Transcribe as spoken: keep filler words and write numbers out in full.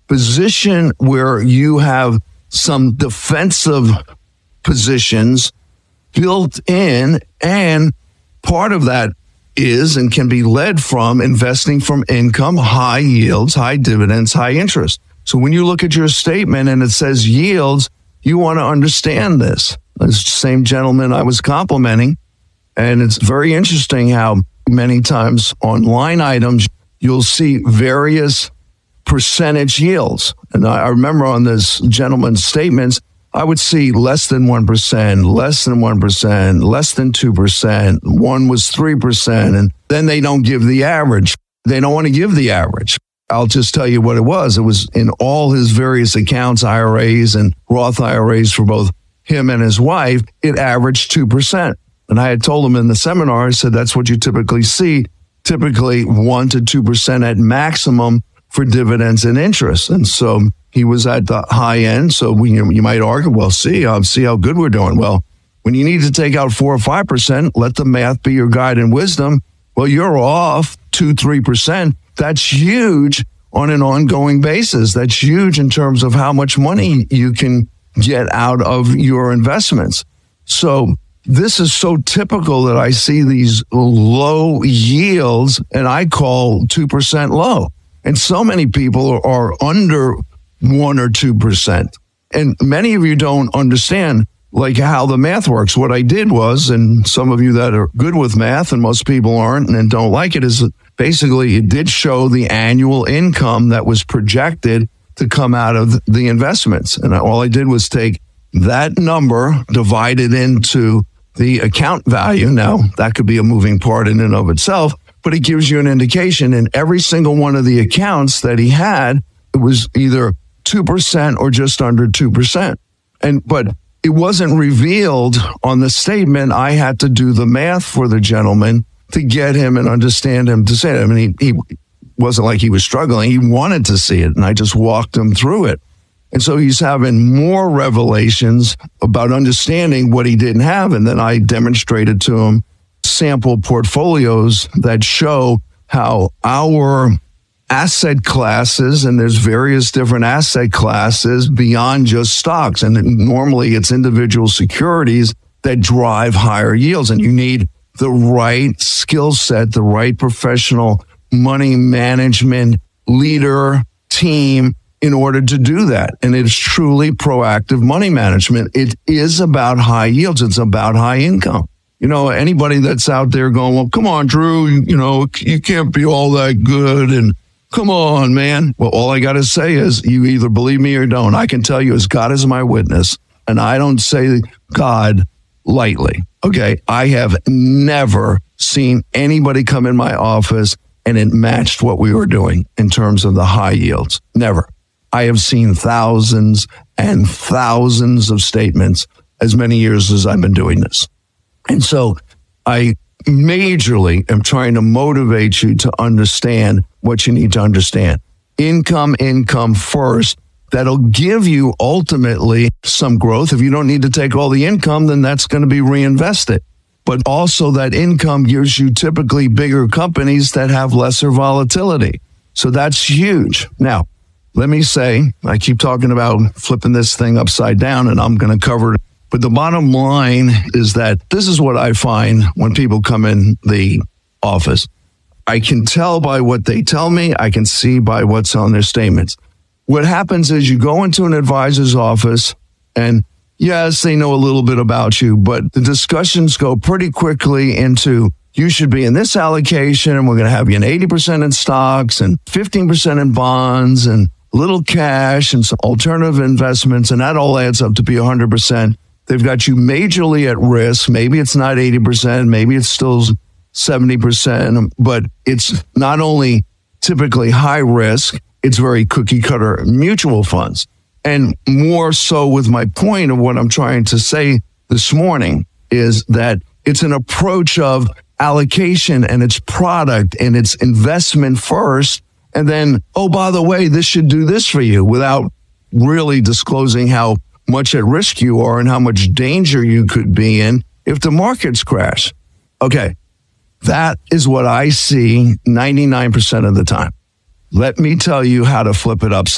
position where you have some defensive positions built in, and part of that is and can be led from investing from income, high yields, high dividends, high interest. So when you look at your statement and it says yields, you want to understand this. This same gentleman I was complimenting, and it's very interesting how many times on line items you'll see various percentage yields. And I, I remember on this gentleman's statements, I would see less than one percent, less than one percent, less than two percent. One was three percent. And then they don't give the average. They don't want to give the average. I'll just tell you what it was. It was in all his various accounts, I R As and Roth I R As for both him and his wife, it averaged two percent. And I had told him in the seminar, I said, that's what you typically see, typically one to two percent at maximum for dividends and interest. And so he was at the high end. So we, you might argue, well, see, I'll see how good we're doing. Well, when you need to take out four or five percent, let the math be your guide and wisdom. Well, you're off two, three percent. That's huge on an ongoing basis. That's huge in terms of how much money you can get out of your investments. So this is so typical that I see these low yields, and I call two percent low. And so many people are, are under one or two percent. And many of you don't understand like how the math works. What I did was, and some of you that are good with math and most people aren't and don't like it, is basically it did show the annual income that was projected to come out of the investments. And all I did was take that number, divide it into the account value. Now, that could be a moving part in and of itself, but it gives you an indication. In every single one of the accounts that he had, it was either two percent or just under two percent. And, but it wasn't revealed on the statement. I had to do the math for the gentleman to get him and understand him to say it. I mean, he, he wasn't like he was struggling. He wanted to see it, and I just walked him through it. And so he's having more revelations about understanding what he didn't have. And then I demonstrated to him sample portfolios that show how our asset classes, and there's various different asset classes beyond just stocks. And normally it's individual securities that drive higher yields. And you need the right skill set, the right professional money management leader team in order to do that. And it's truly proactive money management. It is about high yields. It's about high income. You know, anybody that's out there going, well, come on, Drew, you, you know, you can't be all that good. And come on, man. Well, all I got to say is you either believe me or don't. I can tell you as God is my witness, and I don't say God lightly. Okay. I have never seen anybody come in my office and it matched what we were doing in terms of the high yields. Never. I have seen thousands and thousands of statements as many years as I've been doing this. And so I majorly am trying to motivate you to understand what you need to understand. Income, income first. That'll give you ultimately some growth. If you don't need to take all the income, then that's going to be reinvested. But also that income gives you typically bigger companies that have lesser volatility. So that's huge. Now, let me say, I keep talking about flipping this thing upside down, and I'm going to cover it. But the bottom line is that this is what I find when people come in the office. I can tell by what they tell me. I can see by what's on their statements. What happens is you go into an advisor's office, and yes, they know a little bit about you, but the discussions go pretty quickly into you should be in this allocation, and we're going to have you in eighty percent in stocks and fifteen percent in bonds and little cash and some alternative investments, and that all adds up to be one hundred percent. They've got you majorly at risk. Maybe it's not eighty percent, maybe it's still seventy percent, but it's not only typically high risk, it's very cookie cutter mutual funds. And more so with my point of what I'm trying to say this morning is that it's an approach of allocation and its product and its investment first. And then, oh, by the way, this should do this for you without really disclosing how much at risk you are and how much danger you could be in if the markets crash. Okay, that is what I see ninety-nine percent of the time. Let me tell you how to flip it up.